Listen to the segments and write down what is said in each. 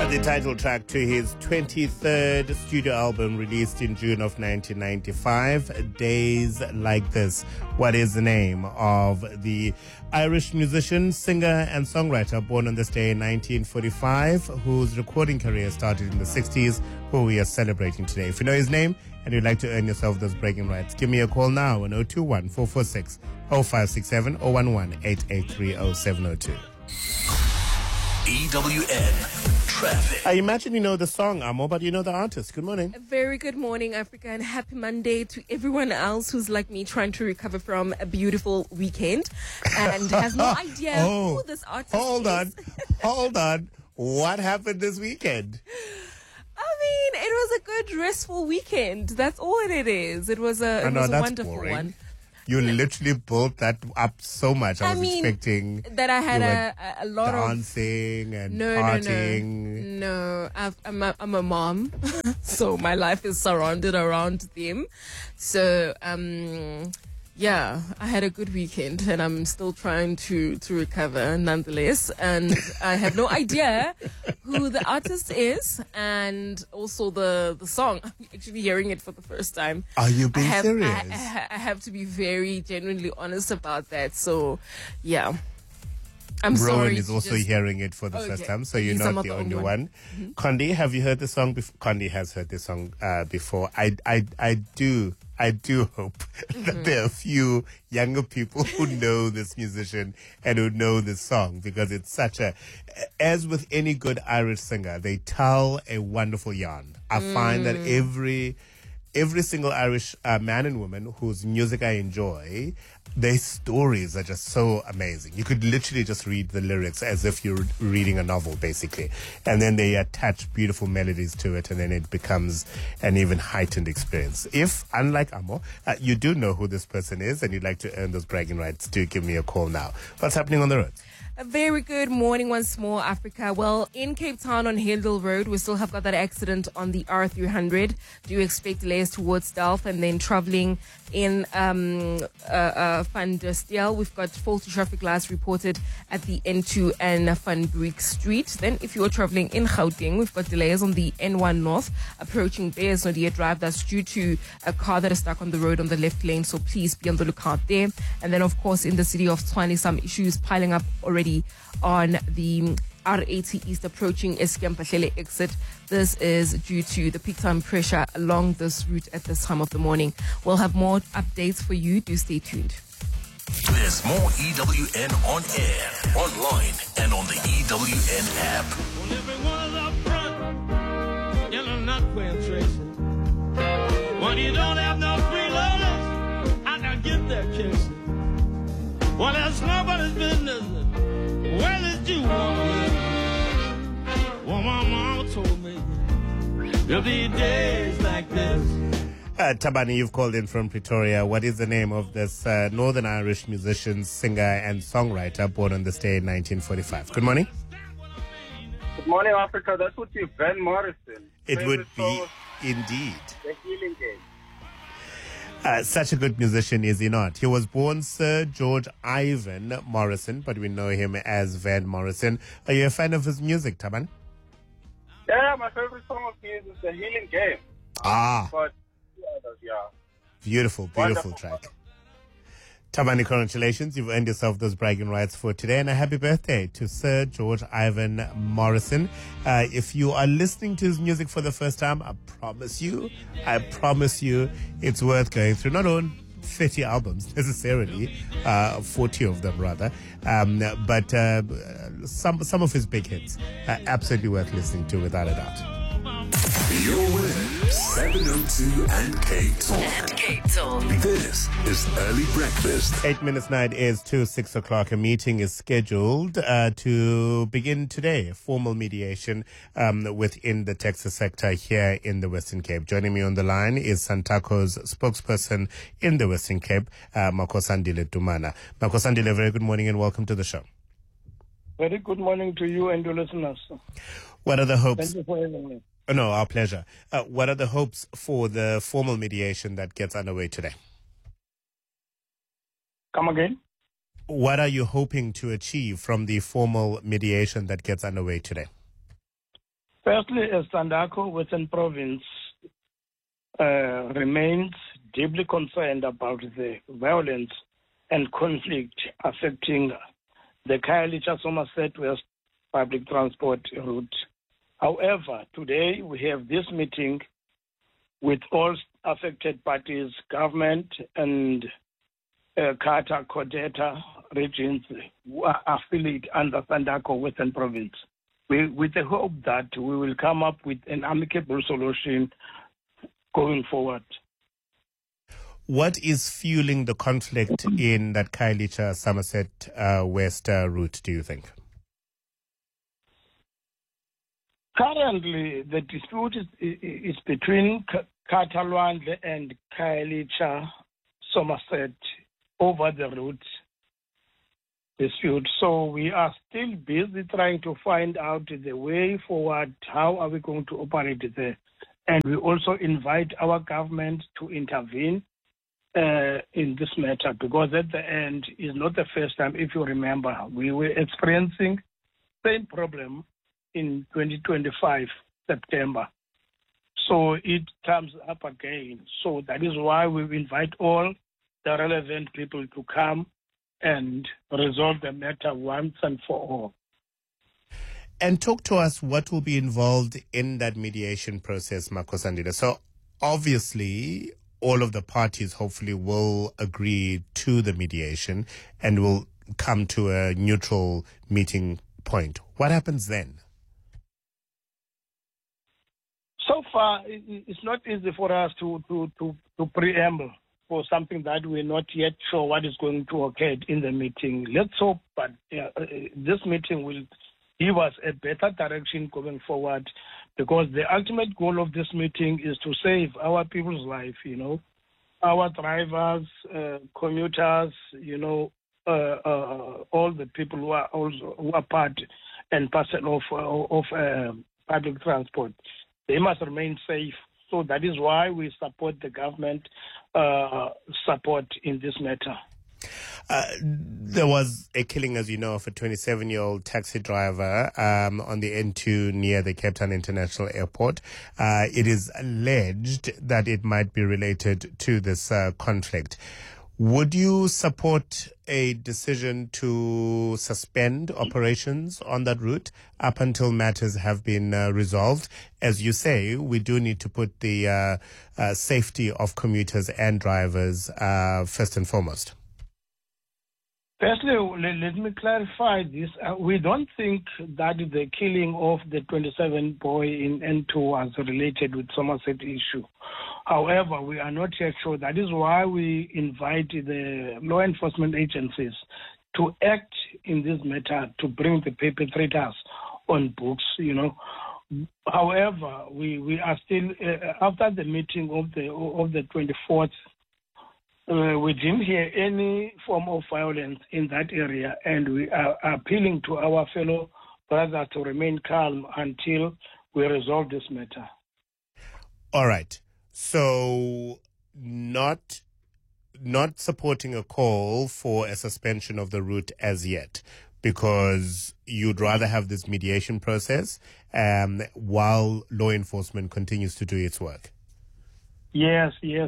The title track to his 23rd studio album released in June of 1995, Days Like This. What is the name of the Irish musician, singer and songwriter born on this day in 1945, whose recording career started in the 60s, who we are celebrating today? If you know his name and you'd like to earn yourself those bragging rights, give me a call now on 021 446 0567 or 11 883 0702. EWN Traffic. I imagine you know the song, Amo, but you know the artist. Good morning. A very good morning, Africa, and happy Monday to everyone else who's like me trying to recover from a beautiful weekend and has no idea who this artist is. Hold on. What happened this weekend? I mean, it was a good, restful weekend. That's all it is. It was a wonderful boring. one. You literally built that up so much. I was expecting that I had a lot dancing and partying. No, I'm a mom, so my life is surrounded around them. So yeah, I had a good weekend, and I'm still trying to recover nonetheless. And I have no idea who the artist is, and also the song. I'm actually hearing it for the first time. Are you being serious? I have to be very genuinely honest about that. So, yeah. I'm Rowan sorry. is also hearing it for the first time, so you're not the only one. Mm-hmm. Condi, have you heard the song before? Condi has heard the song before. I do hope that there are a few younger people who know this musician and who know this song, because it's such as with any good Irish singer, they tell a wonderful yarn. I find that every single Irish man and woman whose music I enjoy, their stories are just so amazing. You could literally just read the lyrics as if you're reading a novel, basically. And then they attach beautiful melodies to it, and then it becomes an even heightened experience. If, unlike Amo, you do know who this person is and you'd like to earn those bragging rights, do give me a call now. What's happening on the road? A very good morning once more, Africa. Well, in Cape Town on Hillville Road, we still have got that accident on the R300. Do expect delays towards Delft, and then traveling in Van der Stijl, we've got faulty traffic lights reported at the N2 and Van Briek Street. Then if you are traveling in Gauteng, we've got delays on the N1 North approaching Bears Nodia Drive. That's due to a car that is stuck on the road on the left lane, so please be on the lookout there. And then, of course, in the city of Tshwane, some issues piling up already on the R80 East approaching Eskempahlele exit. This is due to the peak time pressure along this route at this time of the morning. We'll have more updates for you. Do stay tuned. There's more EWN on air, online, and on the EWN app. Well, everyone's up front, yelling, not playing Tracy. When you don't have no freeloaders, I can get that case. Well, that's nobody's business. Well, it's you, woman. Well, my mama told me there'll be days like this. Tabani, you've called in from Pretoria. What is the name of this Northern Irish musician, singer, and songwriter born on this day in 1945? Good morning. Good morning, Africa. That would be Van Morrison. It would be indeed. The Healing Game. Such a good musician, is he not? He was born Sir George Ivan Morrison, but we know him as Van Morrison. Are you a fan of his music, Taban? Yeah, my favorite song of his is The Healing Game. But, yeah. Beautiful track. Tabani, congratulations. You've earned yourself those bragging rights for today, and a happy birthday to Sir George Ivan Morrison. If you are listening to his music for the first time, I promise you, it's worth going through. Not on 30 albums necessarily, 40 of them rather, but some of his big hits are absolutely worth listening to without a doubt. You're with 702 and Cape Talk. This is Early Breakfast. 8 minutes now, it is to 6 o'clock. A meeting is scheduled to begin today. Formal mediation within the taxi sector here in the Western Cape. Joining me on the line is Santaco's spokesperson in the Western Cape, Makosandile Dumana. Makosandile, very good morning and welcome to the show. Very good morning to you and your listeners. What are the hopes? Thank you for having me. Oh, no, our pleasure. What are the hopes for the formal mediation that gets underway today? Come again? What are you hoping to achieve from the formal mediation that gets underway today? Firstly, SANDACO Western Province remains deeply concerned about the violence and conflict affecting the Khayelitsha-Somerset West public transport route. However, today we have this meeting with all affected parties, government and Carter-Codeta regions who are affiliated under SANDACO Western Province, with the hope that we will come up with an amicable solution going forward. What is fueling the conflict in that Khayelitsha-Somerset West route, do you think? Currently, the dispute is between Khathalwandle and Khayelitsha-Somerset over the route dispute. So we are still busy trying to find out the way forward. How are we going to operate there? And we also invite our government to intervene in this matter, because at the end is not the first time. If you remember, we were experiencing the same problem in 2025 September. So it comes up again. So that is why we invite all the relevant people to come and resolve the matter once and for all. And talk to us what will be involved in that mediation process, Makosandile. So obviously, all of the parties hopefully will agree to the mediation and will come to a neutral meeting point. What happens then? So far, it's not easy for us to preamble for something that we're not yet sure what is going to occur in the meeting. Let's hope that this meeting will give us a better direction going forward, because the ultimate goal of this meeting is to save our people's life, our drivers, commuters, all the people who are part and parcel of public transport. They must remain safe. So that is why we support the government support in this matter. There was a killing, as you know, of a 27-year-old taxi driver on the N2 near the Cape Town International Airport. It is alleged that it might be related to this conflict. Would you support a decision to suspend operations on that route up until matters have been resolved? As you say, we do need to put the safety of commuters and drivers first and foremost. Firstly, let me clarify this. We don't think that the killing of the 27 boy in N2 was related with Somerset issue. However, we are not yet sure. That is why we invite the law enforcement agencies to act in this matter to bring the perpetrators on books, However, we are still, after the meeting of the 24th, we didn't hear any form of violence in that area, and we are appealing to our fellow brothers to remain calm until we resolve this matter. All right. So not supporting a call for a suspension of the route as yet, because you'd rather have this mediation process while law enforcement continues to do its work. Yes, we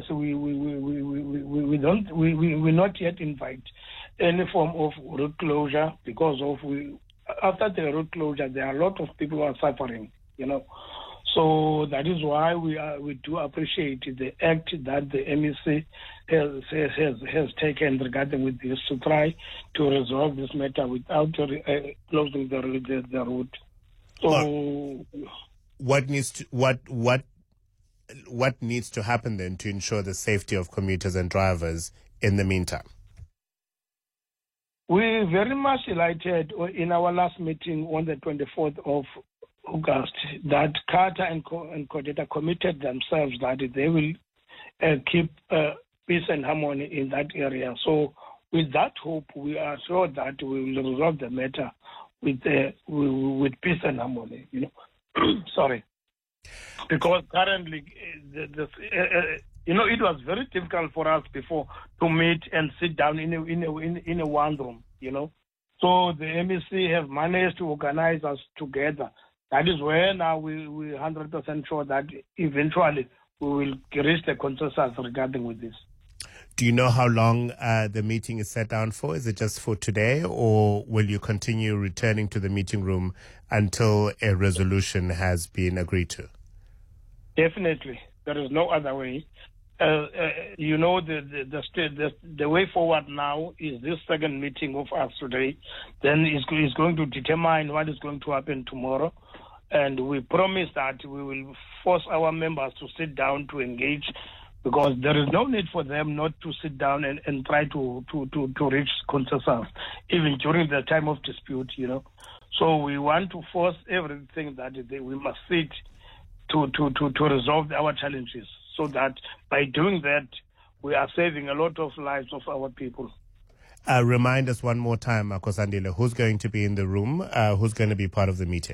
not yet invite any form of route closure, because after the route closure there are a lot of people who are suffering, So that is why we do appreciate the act that the MEC has taken regarding with this, to try to resolve this matter without closing the route. So what needs to happen then to ensure the safety of commuters and drivers in the meantime? We very much delighted in our last meeting on the 24th of August that Carter and Codeta committed themselves that they will keep peace and harmony in that area. So with that hope, we are sure that we will resolve the matter with peace and harmony, Sorry. Because currently, it was very difficult for us before to meet and sit down in a one room, So the MEC have managed to organize us together That is where now we're 100% sure that eventually we will reach the consensus regarding with this. Do you know how long the meeting is set down for? Is it just for today, or will you continue returning to the meeting room until a resolution has been agreed to? Definitely. There is no other way. You know, the way forward now is this second meeting of us today. Then is going to determine what is going to happen tomorrow. And we promise that we will force our members to sit down to engage, because there is no need for them not to sit down and try to reach consensus, even during the time of dispute, you know. So we want to force everything that we must sit to resolve our challenges, so that by doing that, we are saving a lot of lives of our people. Remind us one more time, Makosandile, who's going to be in the room, who's going to be part of the meeting?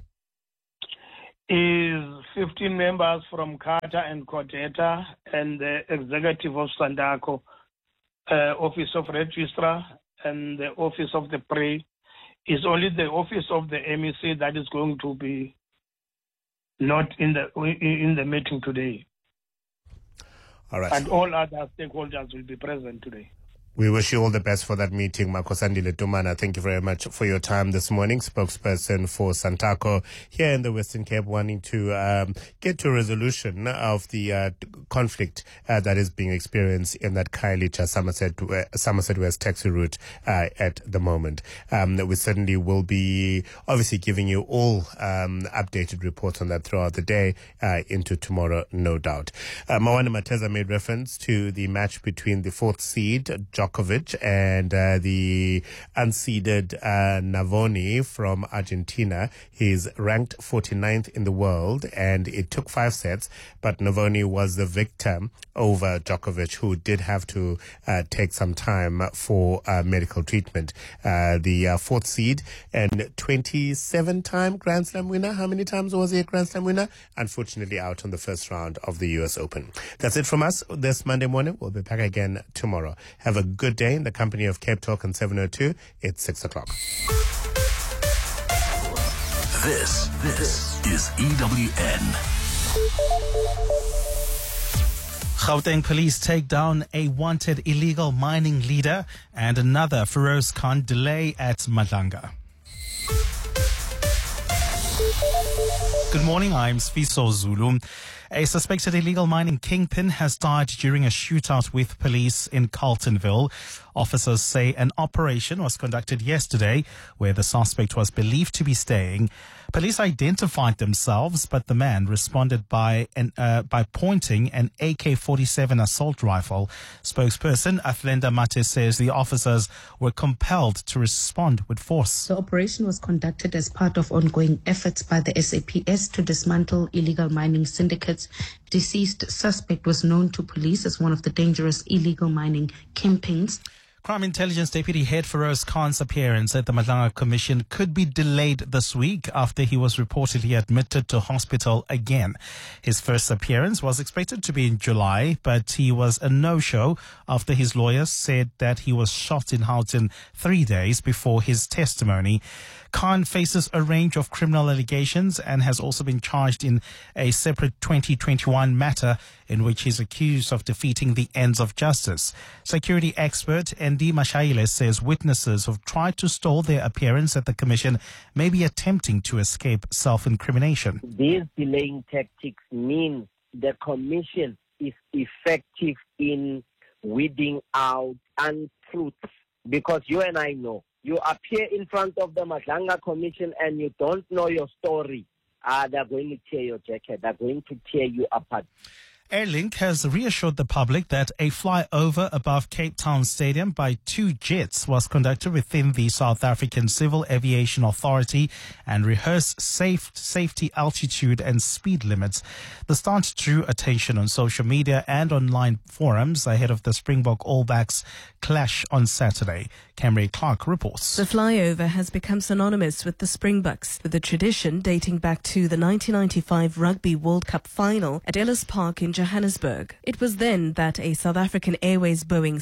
Is 15 members from Carter and Cordeta, and the executive of Sandaco, office of registrar, and the office of the PRE. Is only the office of the MEC that is going to be not in the meeting today. All right. And all other stakeholders will be present today. We wish you all the best for that meeting, Makosandile Tumana. Thank you very much for your time this morning. Spokesperson for Santaco here in the Western Cape, wanting to get to a resolution of the conflict that is being experienced in that Khayelitsha Somerset West taxi route at the moment. We certainly will be obviously giving you all updated reports on that throughout the day into tomorrow, no doubt. Mawana Mateza made reference to the match between the fourth seed, Djokovic, and the unseeded Navoni from Argentina. He's ranked 49th in the world, and it took 5 sets, but Navoni was the victor over Djokovic, who did have to take some time for medical treatment. The fourth seed and 27-time Grand Slam winner. How many times was he a Grand Slam winner? Unfortunately out on the first round of the US Open. That's it from us this Monday morning. We'll be back again tomorrow. Have a good day in the company of Cape Talk and 702. It's 6 o'clock. This is EWN. Gauteng police take down a wanted illegal mining leader, and another Feroz Khan delay at Madlanga. Good morning, I'm Sfiso Zulu. A suspected illegal mining kingpin has died during a shootout with police in Carltonville. Officers say an operation was conducted yesterday where the suspect was believed to be staying. Police identified themselves, but the man responded by pointing an AK-47 assault rifle. Spokesperson Athlenda Mate says the officers were compelled to respond with force. The operation was conducted as part of ongoing efforts by the SAPS to dismantle illegal mining syndicates. Deceased suspect was known to police as one of the dangerous illegal mining kingpins. Crime Intelligence Deputy Head Feroz Khan's appearance at the Madlanga Commission could be delayed this week after he was reportedly admitted to hospital again. His first appearance was expected to be in July, but he was a no-show after his lawyers said that he was shot in Houghton 3 days before his testimony. Khan faces a range of criminal allegations and has also been charged in a separate 2021 matter in which he's accused of defeating the ends of justice. Security expert Andy Mashaile says witnesses who've tried to stall their appearance at the commission may be attempting to escape self-incrimination. These delaying tactics mean the commission is effective in weeding out untruths, because you and I know. You appear in front of the Madlanga Commission and you don't know your story. They're going to tear your jacket. They're going to tear you apart. Airlink has reassured the public that a flyover above Cape Town Stadium by 2 jets was conducted within the South African Civil Aviation Authority and rehearsed safety, altitude and speed limits. The stunt drew attention on social media and online forums ahead of the Springbok All Blacks clash on Saturday. Camry Clark reports. The flyover has become synonymous with the Springboks, with the tradition dating back to the 1995 Rugby World Cup final at Ellis Park in Johannesburg. It was then that a South African Airways Boeing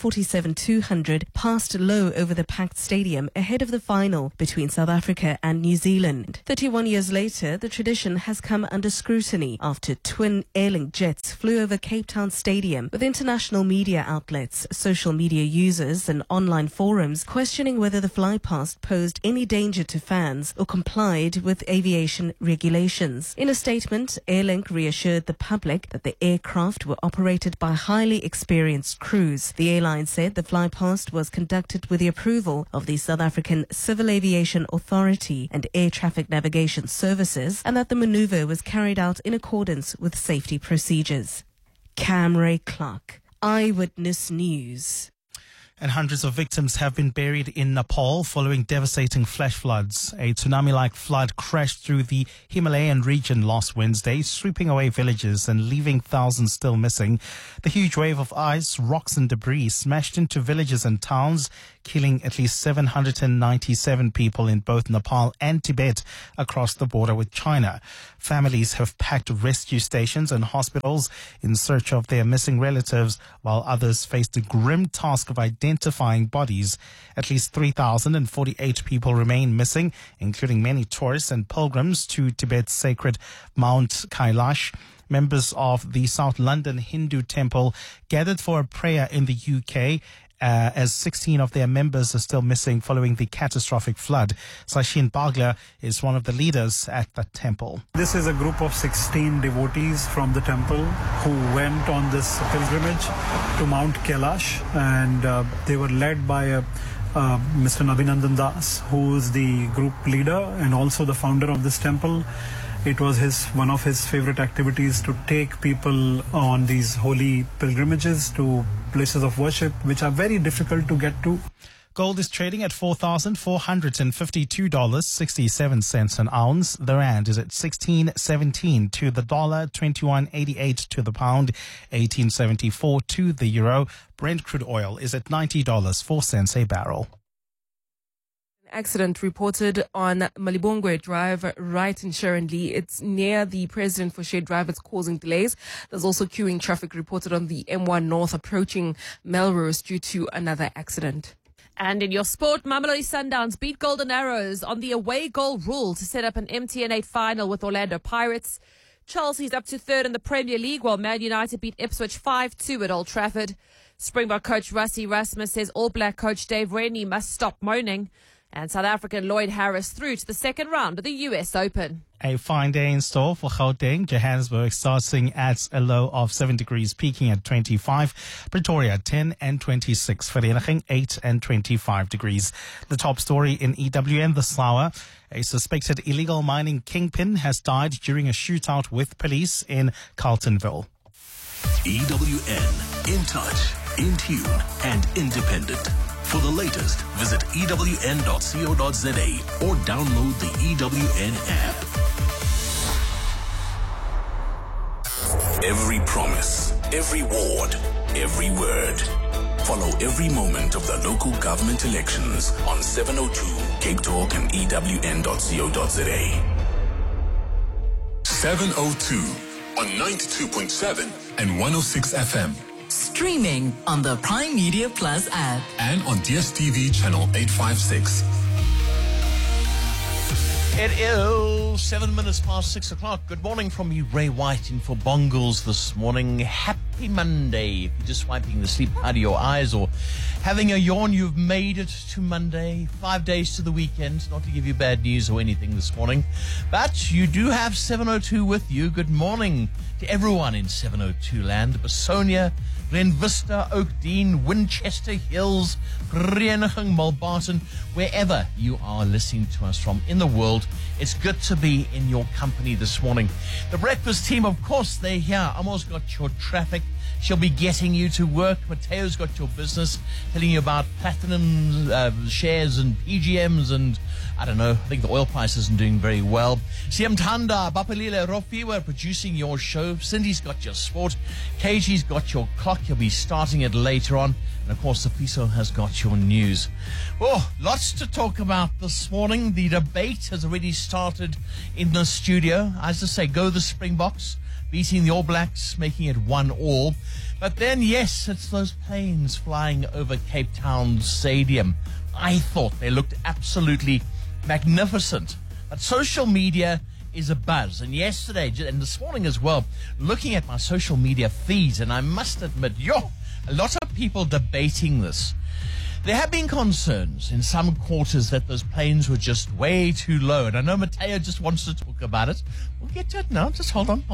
747-200 passed low over the packed stadium ahead of the final between South Africa and New Zealand. 31 years later, the tradition has come under scrutiny after twin Airlink jets flew over Cape Town Stadium, with international media outlets, social media users and online forums questioning whether the flypast posed any danger to fans or complied with aviation regulations. In a statement, Airlink reassured the public that the aircraft were operated by highly experienced crews. The airline said the flypast was conducted with the approval of the South African Civil Aviation Authority and Air Traffic Navigation Services, and that the maneuver was carried out in accordance with safety procedures. Cam Ray Clark, Eyewitness News. And hundreds of victims have been buried in Nepal following devastating flash floods. A tsunami-like flood crashed through the Himalayan region last Wednesday, sweeping away villages and leaving thousands still missing. The huge wave of ice, rocks and debris smashed into villages and towns, killing at least 797 people in both Nepal and Tibet across the border with China. Families have packed rescue stations and hospitals in search of their missing relatives, while others face the grim task of identifying bodies. At least 3,048 people remain missing, including many tourists and pilgrims to Tibet's sacred Mount Kailash. Members of the South London Hindu Temple gathered for a prayer in the UK as 16 of their members are still missing following the catastrophic flood. Sachin Bagla is one of the leaders at the temple. This is a group of 16 devotees from the temple who went on this pilgrimage to Mount Kailash, and they were led by Mr. Abhinandan Das, who is the group leader and also the founder of this temple. It was one of his favorite activities to take people on these holy pilgrimages to places of worship, which are very difficult to get to. Gold is trading at $4,452.67 an ounce. The rand is at 16.17 to the dollar, 21.88 to the pound, 18.74 to the euro. Brent crude oil is at $90.04 a barrel. Accident reported on Malibongwe Drive right in Sharon-Lee. It's near the President for Shade Drive. It's causing delays. There's also queuing traffic reported on the M1 North approaching Melrose due to another accident. And in your sport, Mamelodi Sundowns beat Golden Arrows on the away goal rule to set up an MTN8 final with Orlando Pirates. Chelsea's up to third in the Premier League, while Man United beat Ipswich 5-2 at Old Trafford. Springbok coach Rassie Rasmus says All Black coach Dave Rennie must stop moaning. And South African Lloyd Harris through to the second round of the US Open. A fine day in store for Gauteng. Johannesburg starting at a low of 7 degrees, peaking at 25. Pretoria 10 and 26. Vereeniging 8 and 25 degrees. The top story in EWN this hour. A suspected illegal mining kingpin has died during a shootout with police in Carltonville. EWN, in touch, in tune and independent. For the latest, visit ewn.co.za or download the EWN app. Every promise, every ward, every word. Follow every moment of the local government elections on 702 Cape Talk and ewn.co.za. 702 on 92.7 and 106 FM. Streaming on the Prime Media Plus app. And on DSTV channel 856. It is 7 minutes past 6 o'clock. Good morning from me, Ray White, in for Bongles this morning. Happy Monday. If you're just wiping the sleep out of your eyes or having a yawn, you've made it to Monday. 5 days to the weekend. Not to give you bad news or anything this morning, but you do have 702 with you. Good morning to everyone in 702 land. Basonia, Glen Vista, Oakdean, Winchester Hills, Vereniging, Mulbarton, wherever you are listening to us from in the world. It's good to be in your company this morning. The breakfast team, of course, they're here. Amo's got your traffic. She'll be getting you to work. Mateo's got your business, telling you about platinum shares and PGMs and I don't know, I think the oil price isn't doing very well. Siamtanda, Bapalile, Rofi, we're producing your show. Cindy's got your sport. KG's got your clock. You'll be starting it later on. And of course, Sifiso has got your news. Oh, lots to talk about this morning. The debate has already started in the studio. As I say, go the Springboks, beating the All Blacks, making it 1-1. But then, yes, it's those planes flying over Cape Town Stadium. I thought they looked absolutely magnificent. But social media is abuzz. And yesterday, and this morning as well, looking at my social media feeds, and I must admit, a lot of people debating this. There have been concerns in some quarters that those planes were just way too low. And I know Mateo just wants to talk about it. We'll get to it now. Just hold on.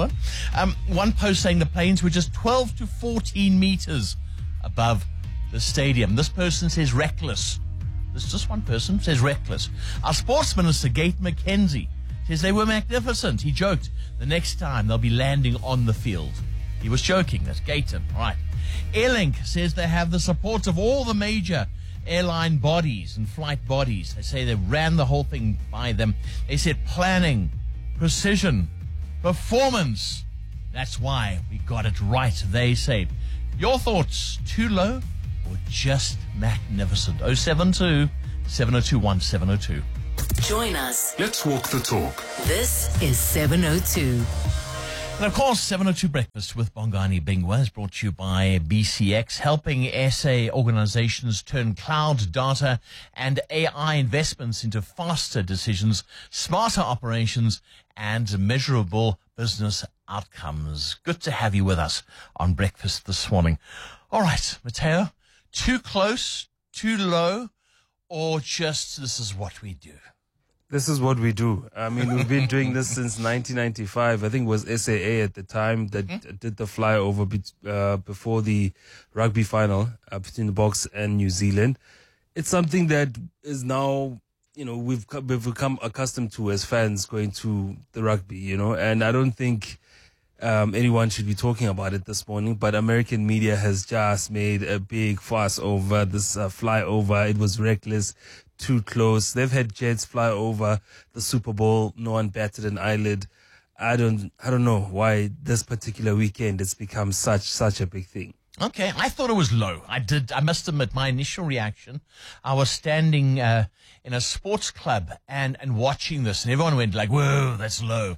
One post saying the planes were just 12 to 14 meters above the stadium. This person says reckless. There's just one person says reckless. Our sports minister, Gate McKenzie, says they were magnificent. He joked the next time they'll be landing on the field. He was joking. That's Gayton. All right. Airlink says they have the support of all the major airline bodies and flight bodies. They say they ran the whole thing by them. They said planning, precision, performance. That's why we got it right, they say. Your thoughts, too low or just magnificent? 072 7021 702. Join us. Let's walk the talk. This is 702. And of course, 702 Breakfast with Bongani Bingwa is brought to you by BCX, helping SA organizations turn cloud data and AI investments into faster decisions, smarter operations, and measurable business outcomes. Good to have you with us on Breakfast this morning. All right, Mateo, too close, too low, or just this is what we do? This is what we do. I mean, we've been doing this since 1995. I think it was SAA at the time that did the flyover before the rugby final between the Boks and New Zealand. It's something that is now, we've become accustomed to as fans going to the rugby, and I don't think anyone should be talking about it this morning, but American media has just made a big fuss over this flyover. It was reckless. Too close. They've had jets fly over the Super Bowl. No one batted an eyelid. I don't know why this particular weekend it's become such a big thing. Okay, I thought it was low. I must admit, my initial reaction, I was standing in a sports club and watching this, and everyone went like, whoa, that's low.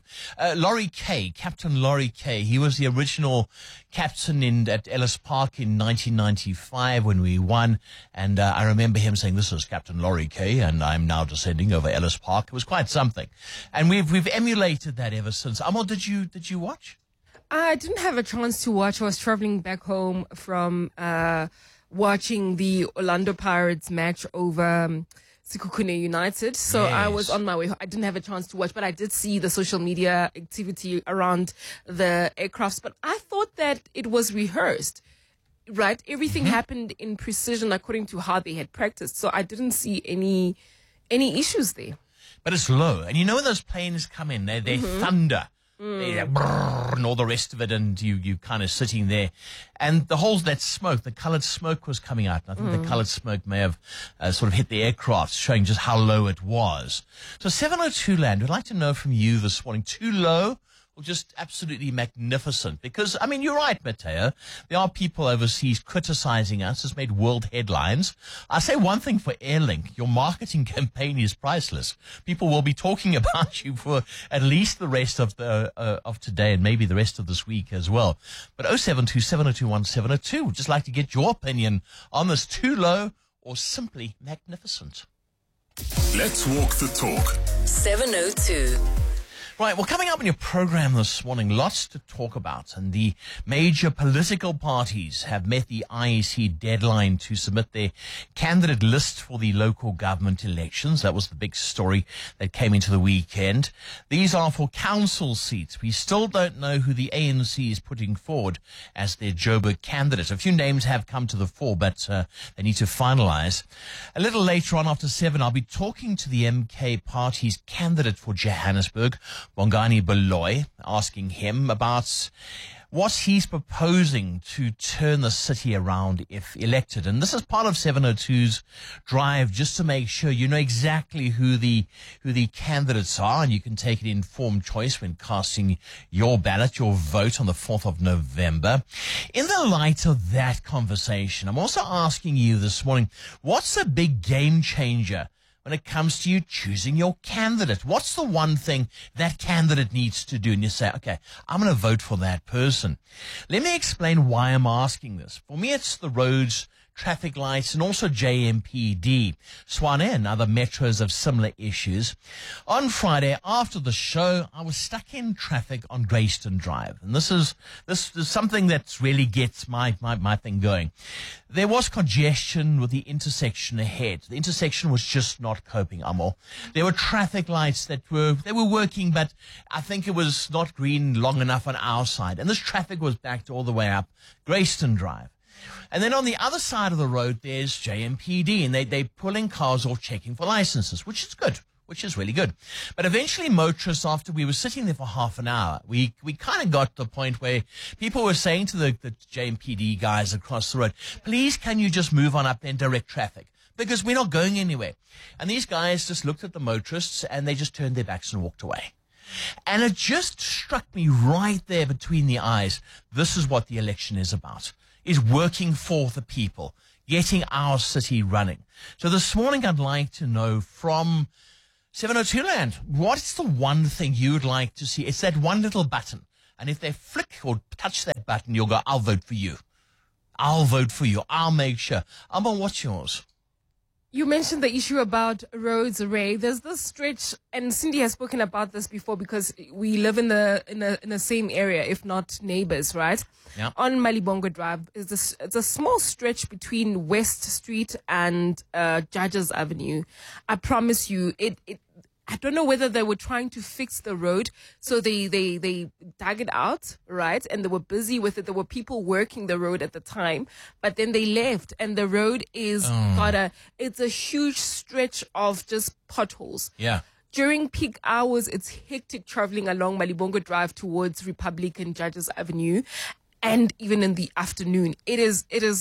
Captain Laurie Kay, he was the original captain at Ellis Park in 1995 when we won, and I remember him saying, this is Captain Laurie Kay, and I'm now descending over Ellis Park. It was quite something. And we've emulated that ever since. Amo, did you watch? I didn't have a chance to watch. I was traveling back home from watching the Orlando Pirates match over Sekhukhune United. So yes. I was on my way. I didn't have a chance to watch, but I did see the social media activity around the aircrafts. But I thought that it was rehearsed, right? Everything happened in precision according to how they had practiced. So I didn't see any issues there. But it's low. And when those planes come in, they thunder. And all the rest of it, and you kind of sitting there, and that smoke, the coloured smoke was coming out. And I think the coloured smoke may have sort of hit the aircraft, showing just how low it was. So 702 Land, we'd like to know from you this morning, too low or just absolutely magnificent? Because, you're right, Mateo. There are people overseas criticizing us. It's made world headlines. I say one thing for Airlink. Your marketing campaign is priceless. People will be talking about you for at least the rest of today and maybe the rest of this week as well. But 072 7021 702, would just like to get your opinion on this, too low or simply magnificent. Let's walk the talk. 702. Right, well, coming up in your program this morning, lots to talk about, and the major political parties have met the IEC deadline to submit their candidate list for the local government elections. That was the big story that came into the weekend. These are for council seats. We still don't know who the ANC is putting forward as their Joburg candidate. A few names have come to the fore, but they need to finalize. A little later on, after 7, I'll be talking to the MK Party's candidate for Johannesburg, Bongani Baloyi, asking him about what he's proposing to turn the city around if elected. And this is part of 702's drive, just to make sure you know exactly who the candidates are, and you can take an informed choice when casting your ballot, your vote on the 4th of November. In the light of that conversation, I'm also asking you this morning, what's a big game changer when it comes to you choosing your candidate? What's the one thing that candidate needs to do? And you say, okay, I'm going to vote for that person. Let me explain why I'm asking this. For me, it's the roads, traffic lights, and also JMPD. Swane and other metros have similar issues. On Friday, after the show, I was stuck in traffic on Grayston Drive. And this is something that really gets my thing going. There was congestion with the intersection ahead. The intersection was just not coping, Amo. There were traffic lights that were working, but I think it was not green long enough on our side. And this traffic was backed all the way up Grayston Drive. And then on the other side of the road, there's JMPD, and they're pulling cars off, checking for licenses, which is good, which is really good. But eventually motorists, after we were sitting there for half an hour, we kind of got to the point where people were saying to the JMPD guys across the road, please, can you just move on up and direct traffic? Because we're not going anywhere. And these guys just looked at the motorists and they just turned their backs and walked away. And it just struck me right there between the eyes. This is what the election is about. Is working for the people, getting our city running. So this morning I'd like to know from 702 Land, what's the one thing you'd like to see? It's that one little button. And if they flick or touch that button, you'll go, I'll vote for you. I'll vote for you. I'll make sure. Amma, what's yours? You mentioned the issue about roads, Ray. There's this stretch, and Cindy has spoken about this before because we live in the same area, if not neighbors, right? Yeah. On Malibongo Drive, it's a small stretch between West Street and Judges Avenue. I promise you, I don't know whether they were trying to fix the road, so they dug it out, right? And they were busy with it. There were people working the road at the time, but then they left, and the road is it's a huge stretch of just potholes. Yeah. During peak hours, it's hectic traveling along Malibongo Drive towards Republic and Judges Avenue, and even in the afternoon, it's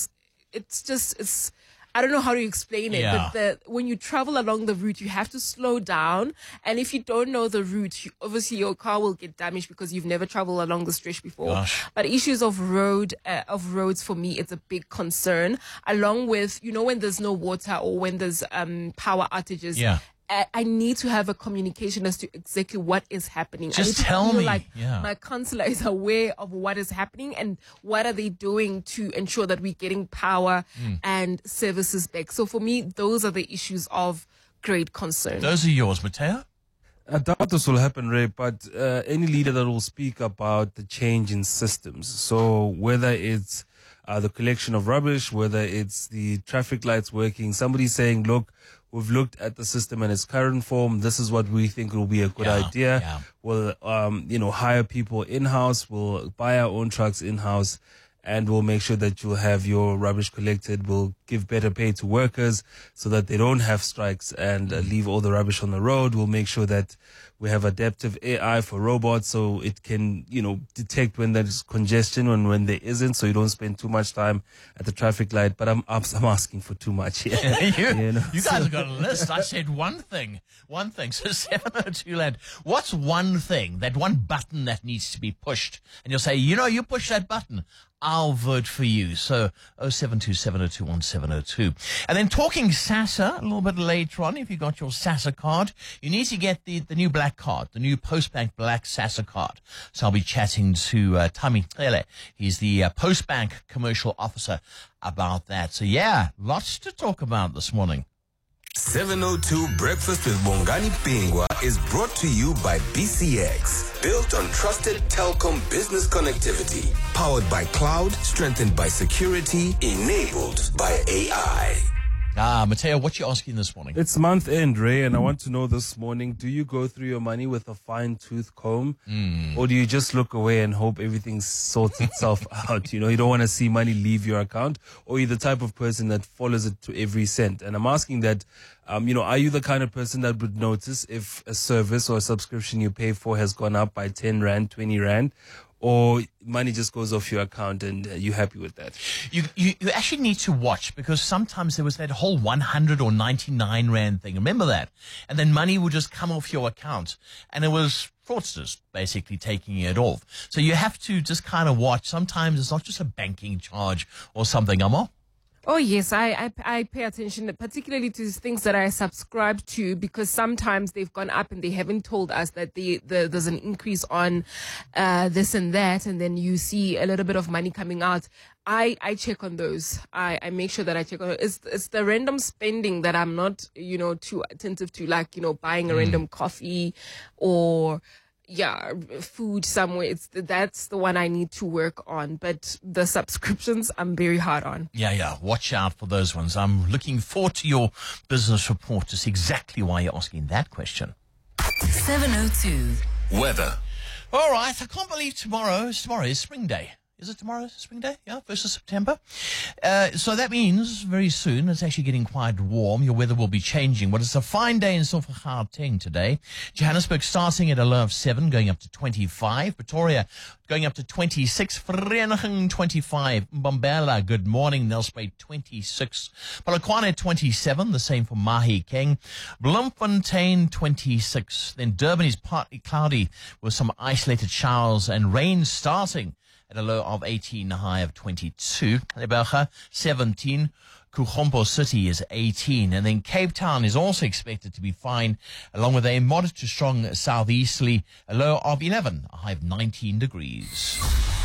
I don't know how to explain it, but when you travel along the route, you have to slow down. And if you don't know the route, obviously your car will get damaged because you've never traveled along the stretch before. Gosh. But issues of roads, for me, it's a big concern. Along with, when there's no water or when there's power outages. Yeah. I need to have a communication as to exactly what is happening. Just I need to tell feel me. like my councillor is aware of what is happening and what are they doing to ensure that we're getting power and services back. So for me, those are the issues of great concern. Those are yours, Mateo. I doubt this will happen, Ray, but any leader that will speak about the change in systems, so whether it's the collection of rubbish, whether it's the traffic lights working, somebody saying, look, we've looked at the system in its current form. This is what we think will be a good idea. Yeah. We'll, hire people in-house. We'll buy our own trucks in-house, and we'll make sure that you'll have your rubbish collected. We'll give better pay to workers so that they don't have strikes and leave all the rubbish on the road. We'll make sure that we have adaptive AI for robots so it can, detect when there's congestion and when there isn't, so you don't spend too much time at the traffic light. But I'm asking for too much here. You guys have got a list. I said one thing. So 702 Land, what's one thing, that one button that needs to be pushed? And you'll say, you push that button, I'll vote for you. So 0727021702. And then talking SASSA, a little bit later on, if you got your SASSA card, you need to get the new black card, the new Postbank Black SASSA card. So I'll be chatting to Tommy Cele. He's the Postbank Commercial Officer about that. So lots to talk about this morning. 702 Breakfast with Bongani Pingwa is brought to you by BCX. Built on trusted telecom business connectivity. Powered by cloud, strengthened by security, enabled by AI. Mateo, what you asking this morning? It's month end, Ray, and I want to know this morning, do you go through your money with a fine-tooth comb? Or do you just look away and hope everything sorts itself out? You don't want to see money leave your account, or you're the type of person that follows it to every cent. And I'm asking that, are you the kind of person that would notice if a service or a subscription you pay for has gone up by 10 Rand, 20 Rand? or money just goes off your account and you're happy with that? You actually need to watch, because sometimes there was that whole 100 or 99 Rand thing. Remember that? And then money would just come off your account, and it was fraudsters basically taking it off. So you have to just kind of watch. Sometimes it's not just a banking charge or something, Amo. Oh, yes, I pay attention, particularly to things that I subscribe to, because sometimes they've gone up and they haven't told us that there's an increase on this and that, and then you see a little bit of money coming out. I check on those. I make sure that I check on it. It's the random spending that I'm not, too attentive to, like, buying a random coffee or food somewhere. That's the one I need to work on. But the subscriptions, I'm very hard on. Yeah. Watch out for those ones. I'm looking forward to your business report to see exactly why you're asking that question. 702. Weather. All right. I can't believe tomorrow is Spring Day. Is it tomorrow Spring Day? Yeah, 1st of September. So that means very soon it's actually getting quite warm. Your weather will be changing. But it's a fine day in store for Gauteng today. Johannesburg starting at a low of 7, going up to 25. Pretoria going up to 26. Vereeniging 25. Mbombela, good morning. Nelspruit 26. Polokwane 27. The same for Mahikeng. Bloemfontein 26. Then Durban is partly cloudy with some isolated showers and rain starting at a low of 18, a high of 22. Leboga, 17. Kuchombo City is 18. And then Cape Town is also expected to be fine, along with a moderate to strong southeasterly, a low of 11, a high of 19 degrees.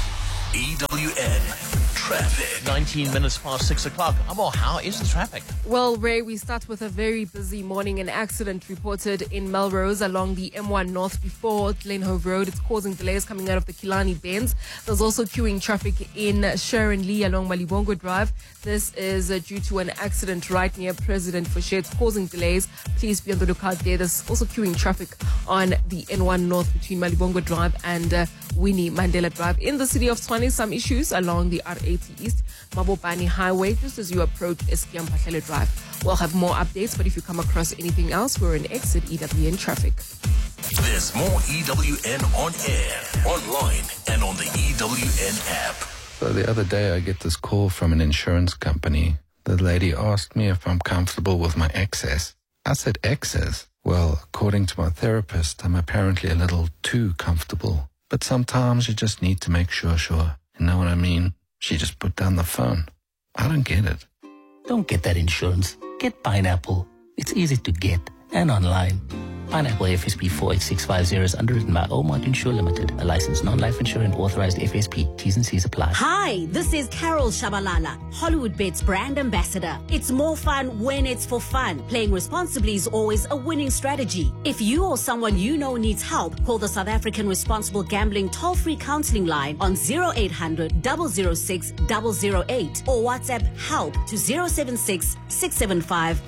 EWN traffic. 19 minutes past 6 o'clock. Amo, how is the traffic? Well, Ray, we start with a very busy morning. An accident reported in Melrose along the M1 North before Glenhove Road. It's causing delays coming out of the Killarney Bends. There's also queuing traffic in Sharon Lee along Malibongo Drive. This is due to an accident right near President Fouché. It's causing delays. Please be on the lookout there. There's also queuing traffic on the N1 North between Malibongo Drive and Winnie Mandela Drive. In the city of Tshwane, some issues along the R80 East, Mabopani Highway, just as you approach Eskiam Pahlele Drive. We'll have more updates, but if you come across anything else, we're in Exit EWN Traffic. There's more EWN on air, online, and on the EWN app. So the other day I get this call from an insurance company. The lady asked me if I'm comfortable with my excess. I said, excess? Well, according to my therapist, I'm apparently a little too comfortable. But sometimes you just need to make sure. You know what I mean? She just put down the phone. I don't get it. Don't get that insurance. Get Pineapple. It's easy to get and online. Pineapple FSP 48650 is underwritten by Omart Insure Limited, a licensed non-life insurance authorized FSP. T's and C's apply. Hi, this is Carol Shabalala, HollywoodBets brand ambassador. It's more fun when it's for fun. Playing responsibly is always a winning strategy. If you or someone you know needs help, call the South African Responsible Gambling toll-free counseling line on 0800 006 008 or WhatsApp help to 076 675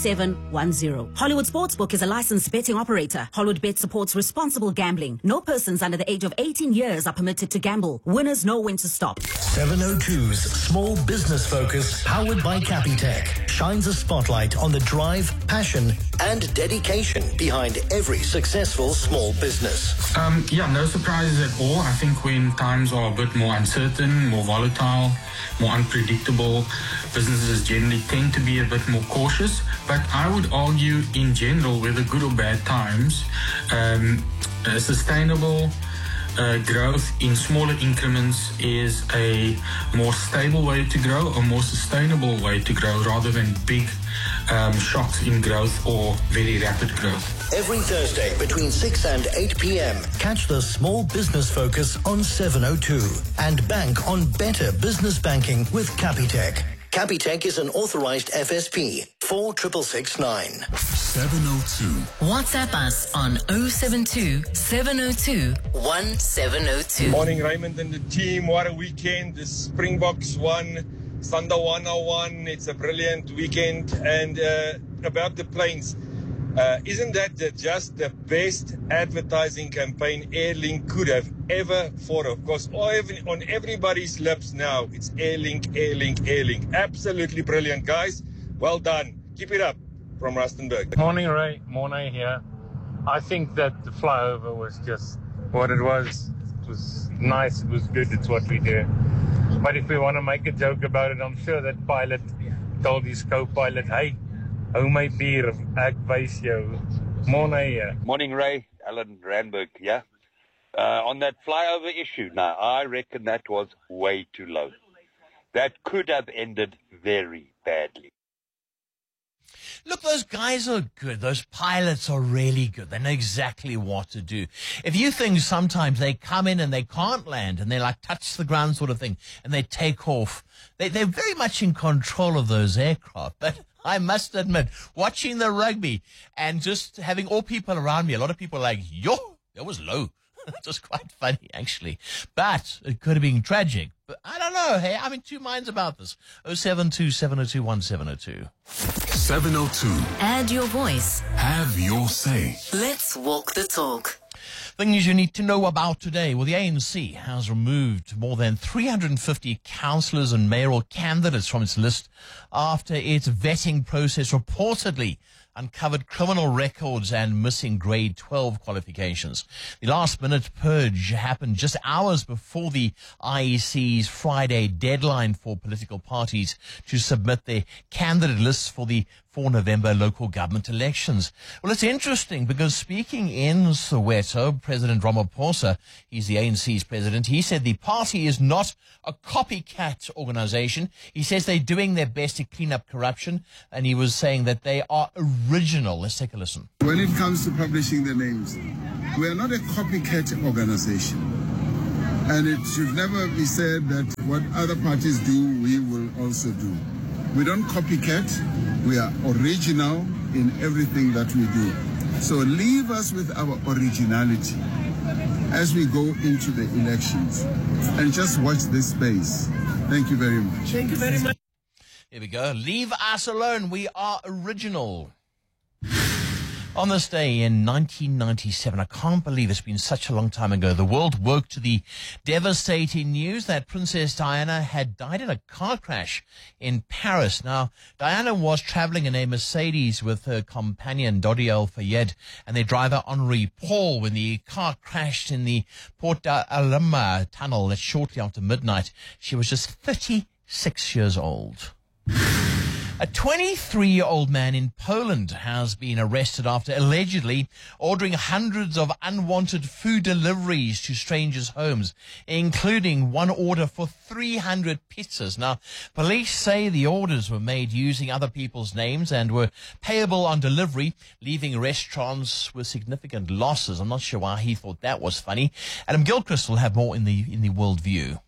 0710. Hollywood Sportsbook is a licensed betting operator. HollywoodBet supports responsible gambling. No persons under the age of 18 years are permitted to gamble. Winners know when to stop. 702's Small Business Focus, powered by Capitec, shines a spotlight on the drive, passion, and dedication behind every successful small business. No surprises at all. I think when times are a bit more uncertain, more volatile, more unpredictable, businesses generally tend to be a bit more cautious. But I would argue in general, whether good or bad times, sustainable growth in smaller increments is a more stable way to grow, a more sustainable way to grow, rather than big shocks in growth or very rapid growth. Every Thursday between 6 and 8 p.m. Catch the Small Business Focus on 702 and bank on better business banking with Capitec. Capitec is an authorized FSP. 46669. 702. WhatsApp us on 072 702 1702. Morning, Raymond and the team. What a weekend. The Springboks won. Thunder 101. It's a brilliant weekend. And about the planes, isn't that just the best advertising campaign Airlink could have ever thought of? Because on everybody's lips now, it's Airlink, Airlink, Airlink. Absolutely brilliant, guys. Well done. Keep it up. From Rustenburg. Morning, Ray. Morning here. I think that the flyover was just what it was. was nice, it was good, it's what we do. But if we want to make a joke about it, I'm sure that pilot told his co-pilot, hey, hou my bier, ek wys jou. Morning, Ray. Alan Randburg, yeah? On that flyover issue, now, I reckon that was way too low. That could have ended very badly. Look, those guys are good. Those pilots are really good. They know exactly what to do. If you think sometimes they come in and they can't land and they like touch the ground sort of thing and they take off, they're very much in control of those aircraft. But I must admit, watching the rugby and just having all people around me, a lot of people are like, yo, that was low. It was quite funny, actually. But it could have been tragic. But I don't know. Hey, I'm in two minds about this. 072-702-1702. 702. Add your voice. Have your say. Let's walk the talk. Things you need to know about today. Well, the ANC has removed more than 350 councillors and mayoral candidates from its list after its vetting process reportedly uncovered criminal records and missing grade 12 qualifications. The last-minute purge happened just hours before the IEC's Friday deadline for political parties to submit their candidate lists for the 4 November local government elections. Well, it's interesting because speaking in Soweto, President Ramaphosa, he's the ANC's president, he said the party is not a copycat organization. He says they're doing their best to clean up corruption, and he was saying that they are original. Let's take a listen. When it comes to publishing the names, we are not a copycat organization. And it should never be said that what other parties do, we will also do. We don't copycat. We are original in everything that we do. So leave us with our originality as we go into the elections. And just watch this space. Thank you very much. Thank you very much. Here we go. Leave us alone. We are original. On this day in 1997, I can't believe it's been such a long time ago, the world woke to the devastating news that Princess Diana had died in a car crash in Paris. Now, Diana was traveling in a Mercedes with her companion, Dodi El-Fayed, and their driver, Henri Paul, when the car crashed in the Port d'Alema tunnel shortly after midnight. She was just 36 years old. A 23-year-old man in Poland has been arrested after allegedly ordering hundreds of unwanted food deliveries to strangers' homes, including one order for 300 pizzas. Now, police say the orders were made using other people's names and were payable on delivery, leaving restaurants with significant losses. I'm not sure why he thought that was funny. Adam Gilchrist will have more in the World View.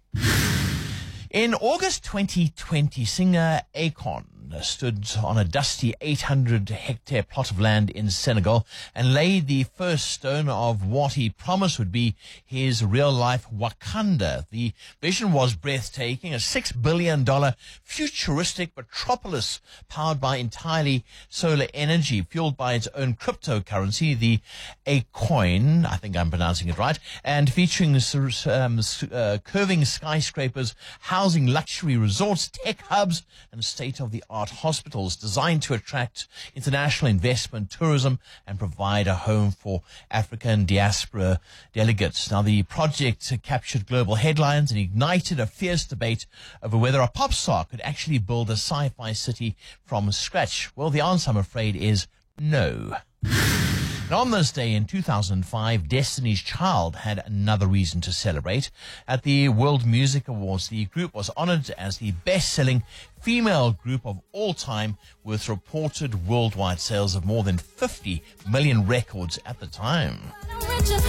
In August 2020, singer Akon stood on a dusty 800-hectare plot of land in Senegal and laid the first stone of what he promised would be his real-life Wakanda. The vision was breathtaking, a $6 billion futuristic metropolis powered by entirely solar energy, fueled by its own cryptocurrency, the Acoin, I think I'm pronouncing it right, and featuring curving skyscrapers, housing luxury resorts, tech hubs, and state-of-the-art hospitals designed to attract international investment, tourism, and provide a home for African diaspora delegates. Now, the project captured global headlines and ignited a fierce debate over whether a pop star could actually build a sci-fi city from scratch. Well, the answer, I'm afraid, is no. And on this day in 2005, Destiny's Child had another reason to celebrate. At the World Music Awards, the group was honored as the best-selling female group of all time, with reported worldwide sales of more than 50 million records at the time.